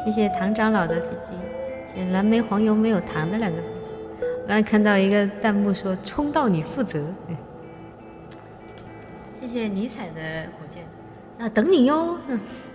谢谢唐长老的飞机，谢谢蓝莓黄油没有糖的2个飞机。我刚才看到一个弹幕说冲到你负责，谢谢尼采的火箭，那等你哟。